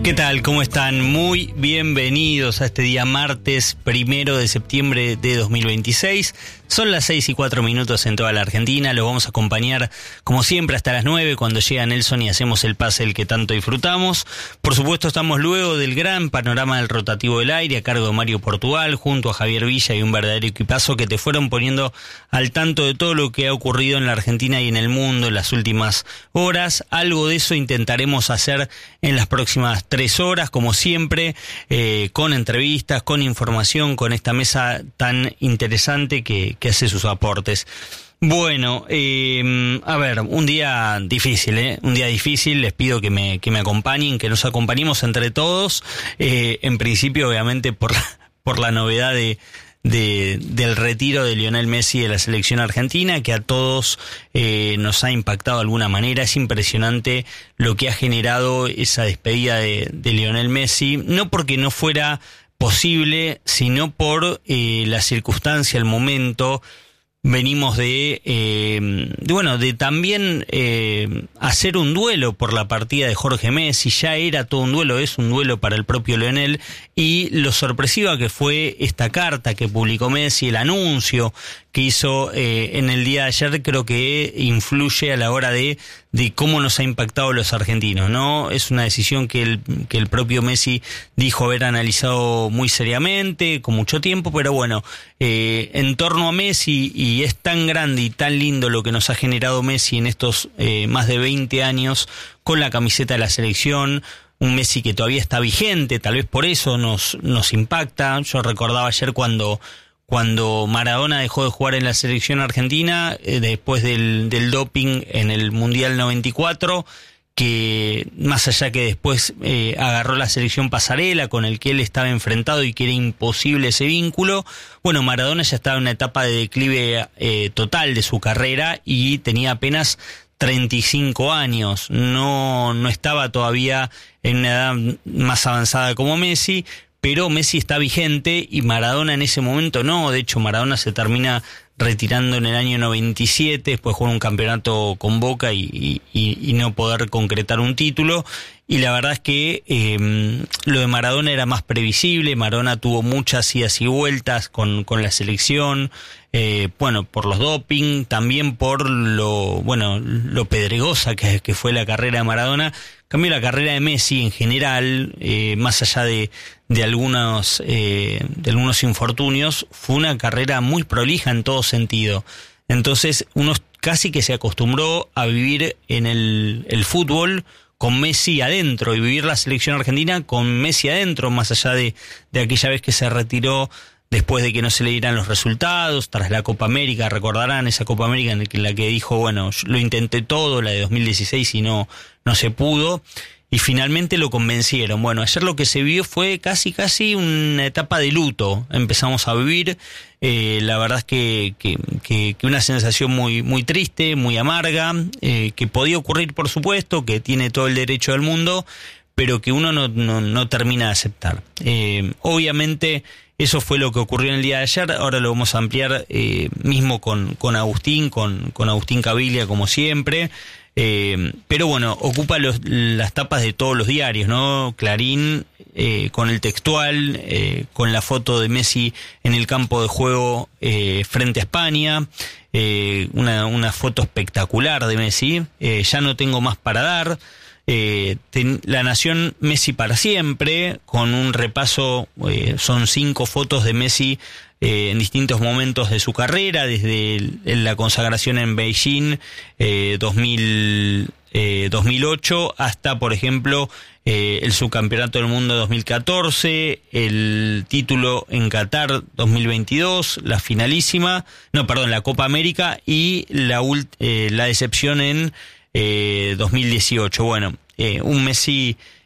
¿Qué tal? ¿Cómo están? Muy bienvenidos a este día martes 1 de septiembre de 2026. Son las 6:04 en toda la Argentina. Los vamos a acompañar, como siempre, hasta las 9, cuando llega Nelson y hacemos el pase el que tanto disfrutamos. Por supuesto, estamos luego del gran panorama del rotativo del aire, a cargo de Mario Portugal, junto a Javier Villa y un verdadero equipazo que te fueron poniendo al tanto de todo lo que ha ocurrido en la Argentina y en el mundo en las últimas horas. Algo de eso intentaremos hacer en las próximas 3 horas, como siempre, con entrevistas, con información, con esta mesa tan interesante que hace sus aportes. Bueno, a ver, un día difícil, un día difícil. Les pido que me acompañen, que nos acompañemos entre todos. En principio, obviamente, por la novedad del retiro de Lionel Messi de la selección argentina, que a todos nos ha impactado de alguna manera. Es impresionante lo que ha generado esa despedida de Lionel Messi, no porque no fuera posible, sino por la circunstancia, el momento. Venimos de también hacer un duelo por la partida de Jorge Messi. Ya era todo un duelo, es un duelo para el propio Lionel, y lo sorpresiva que fue esta carta que publicó Messi, el anuncio que hizo en el día de ayer, creo que influye a la hora de cómo nos ha impactado a los argentinos, ¿no? Es una decisión que el propio Messi dijo haber analizado muy seriamente, con mucho tiempo, pero bueno, en torno a Messi, y es tan grande y tan lindo lo que nos ha generado Messi en estos más de 20 años con la camiseta de la selección. Un Messi que todavía está vigente, tal vez por eso nos impacta. Yo recordaba ayer cuando Maradona dejó de jugar en la selección argentina, después del doping en el Mundial 94, que más allá que después agarró la selección pasarela con el que él estaba enfrentado y que era imposible ese vínculo. Bueno, Maradona ya estaba en una etapa de declive total de su carrera y tenía apenas 35 años, no estaba todavía en una edad más avanzada como Messi, pero Messi está vigente y Maradona en ese momento no. De hecho, Maradona se termina retirando en el año 97, después jugó un campeonato con Boca y no poder concretar un título. Y la verdad es que lo de Maradona era más previsible. Maradona tuvo muchas idas y vueltas con la selección, por los doping, también por lo pedregosa que fue la carrera de Maradona. En cambio, la carrera de Messi en general, más allá de algunos infortunios, fue una carrera muy prolija en todo sentido. Entonces, uno casi que se acostumbró a vivir en el fútbol con Messi adentro, y vivir la selección argentina con Messi adentro, más allá de aquella vez que se retiró después de que no se le dieran los resultados, tras la Copa América. Recordarán esa Copa América en la que dijo, bueno, lo intenté todo, la de 2016, y no se pudo, y finalmente lo convencieron. Bueno, ayer lo que se vio fue casi una etapa de luto. Empezamos a vivir, la verdad es que una sensación muy, muy triste, muy amarga, que podía ocurrir, por supuesto, que tiene todo el derecho del mundo, pero que uno no termina de aceptar. Obviamente, eso fue lo que ocurrió en el día de ayer. Ahora lo vamos a ampliar mismo con Agustín, con Agustín Caviglia, como siempre. Pero bueno, ocupa las tapas de todos los diarios, ¿no? Clarín, con el textual, con la foto de Messi en el campo de juego frente a España, una foto espectacular de Messi. Ya no tengo más para dar. La Nación, Messi para siempre, con un repaso, son 5 fotos de Messi en distintos momentos de su carrera, desde la consagración en Beijing 2008 hasta, por ejemplo, el subcampeonato del mundo 2014, el título en Qatar 2022, la Copa América, y la decepción en 2018. Bueno, un Messi